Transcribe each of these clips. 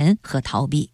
延和逃避。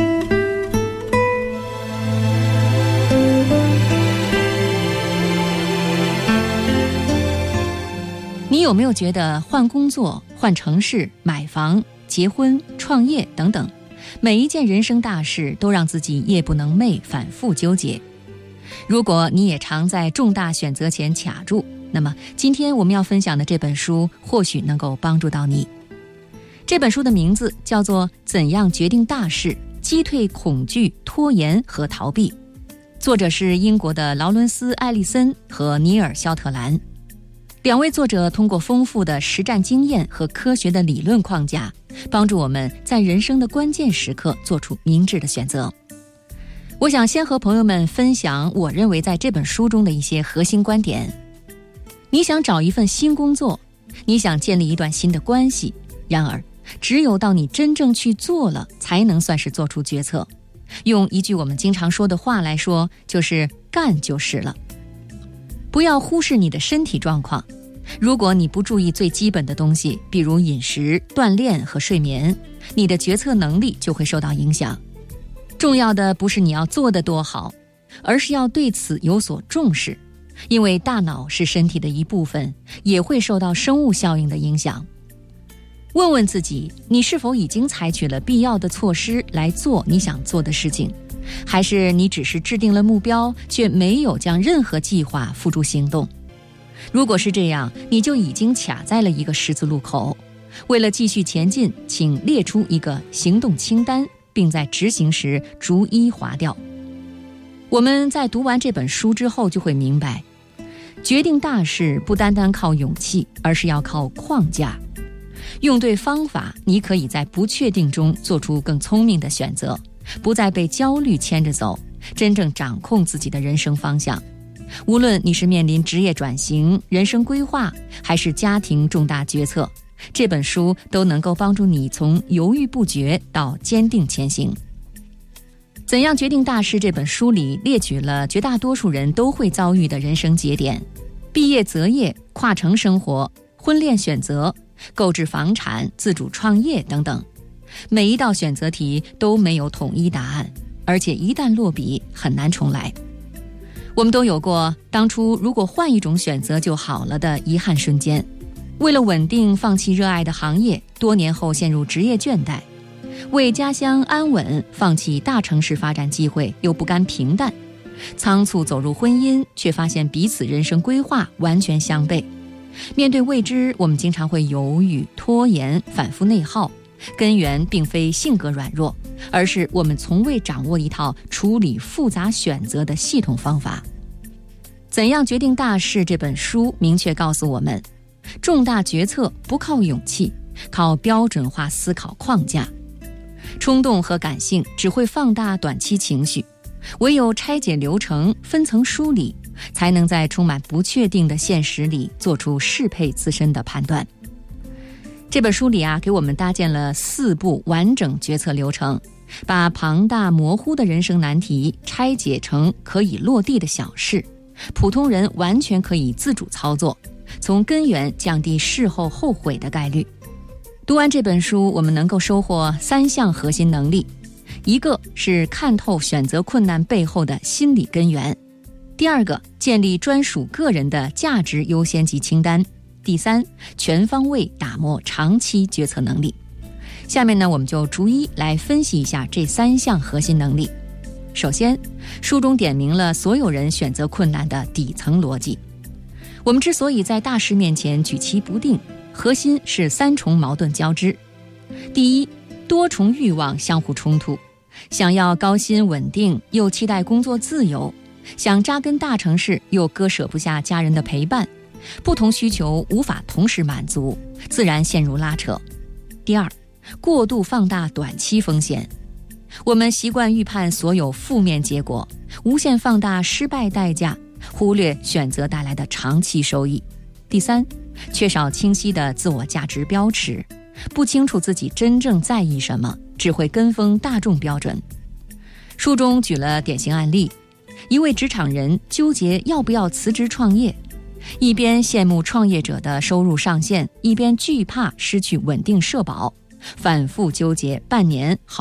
你有没有觉得换工作、换城市、买房、结婚、创业等等，每一件人生大事都让自己夜不能寐，反复纠结？如果你也常在重大选择前卡住，那么今天我们要分享的这本书或许能够帮助到你。这本书的名字叫做《怎样决定大事：击退恐惧、拖延和逃避》，作者是英国的劳伦斯·艾利森和尼尔·肖特兰。两位作者通过丰富的实战经验和科学的理论框架，帮助我们在人生的关键时刻做出明智的选择。我想先和朋友们分享我认为在这本书中的一些核心观点。你想找一份新工作，你想建立一段新的关系，然而只有到你真正去做了，才能算是做出决策。用一句我们经常说的话来说，就是干就是了。不要忽视你的身体状况，如果你不注意最基本的东西，比如饮食、锻炼和睡眠，你的决策能力就会受到影响。重要的不是你要做得多好，而是要对此有所重视，因为大脑是身体的一部分，也会受到生物效应的影响。问问自己，你是否已经采取了必要的措施来做你想做的事情，还是你只是制定了目标，却没有将任何计划付诸行动？如果是这样，你就已经卡在了一个十字路口。为了继续前进，请列出一个行动清单，并在执行时逐一划掉。我们在读完这本书之后就会明白，决定大事不单单靠勇气，而是要靠框架。用对方法，你可以在不确定中做出更聪明的选择，不再被焦虑牵着走，真正掌控自己的人生方向。无论你是面临职业转型、人生规划，还是家庭重大决策，这本书都能够帮助你从犹豫不决到坚定前行。怎样决定大事这本书里列举了绝大多数人都会遭遇的人生节点：毕业择业、跨城生活、婚恋选择、购置房产、自主创业等等。每一道选择题都没有统一答案，而且一旦落笔很难重来。我们都有过当初如果换一种选择就好了的遗憾瞬间，为了稳定放弃热爱的行业，多年后陷入职业倦怠；为家乡安稳放弃大城市发展机会，又不甘平淡；仓促走入婚姻，却发现彼此人生规划完全相悖。面对未知，我们经常会犹豫、拖延、反复内耗，根源并非性格软弱，而是我们从未掌握一套处理复杂选择的系统方法。怎样决定大事这本书明确告诉我们，重大决策不靠勇气，靠标准化思考框架。冲动和感性只会放大短期情绪，唯有拆解流程，分层梳理，才能在充满不确定的现实里做出适配自身的判断。这本书里给我们搭建了4步完整决策流程，把庞大模糊的人生难题拆解成可以落地的小事，普通人完全可以自主操作，从根源降低事后后悔的概率。读完这本书，我们能够收获3项核心能力：一个是看透选择困难背后的心理根源；第二个，建立专属个人的价值优先级清单；第三，全方位打磨长期决策能力。下面呢，我们就逐一来分析一下这3项核心能力。首先，书中点明了所有人选择困难的底层逻辑。我们之所以在大事面前举棋不定，核心是3重矛盾交织。第一，多重欲望相互冲突，想要高薪稳定，又期待工作自由；想扎根大城市，又割舍不下家人的陪伴。不同需求无法同时满足，自然陷入拉扯。第二，过度放大短期风险。我们习惯预判所有负面结果，无限放大失败代价，忽略选择带来的长期收益。第三，缺少清晰的自我价值标尺，不清楚自己真正在意什么，只会跟风大众标准。书中举了典型案例，一位职场人纠结要不要辞职创业，一边羡慕创业者的收入上限，一边惧怕失去稳定社保，反复纠结半年，